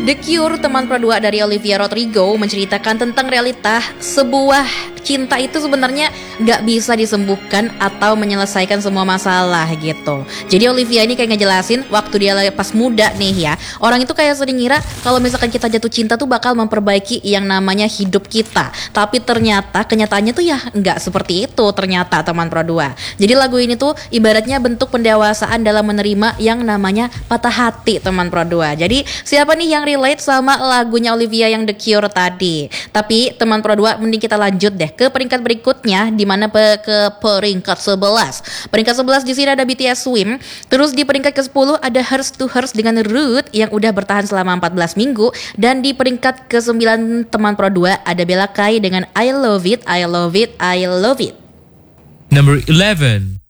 The Cure, teman Pro 2 dari Olivia Rodrigo, menceritakan tentang realita sebuah cinta itu sebenarnya gak bisa disembuhkan atau menyelesaikan semua masalah gitu. Jadi Olivia ini kayak ngejelasin waktu dia pas muda nih ya, orang itu kayak sering ngira kalau misalkan kita jatuh cinta tuh bakal memperbaiki yang namanya hidup kita. Tapi ternyata kenyataannya tuh ya gak seperti itu ternyata teman Pro 2. Jadi lagu ini tuh ibaratnya bentuk pendewasaan dalam menerima yang namanya patah hati teman Pro 2. Jadi siapa nih yang relate sama lagunya Olivia yang The Cure tadi? Tapi teman Pro 2, mending kita lanjut deh ke peringkat berikutnya, di mana ke peringkat 11. Peringkat 11 di sini ada BTS Swim. Terus di peringkat ke-10 ada Hearts to Hearts dengan Root yang udah bertahan selama 14 minggu. Dan di peringkat ke-9 teman Pro 2 ada Bella Kai dengan I Love It, I Love It, I Love It. Number 11.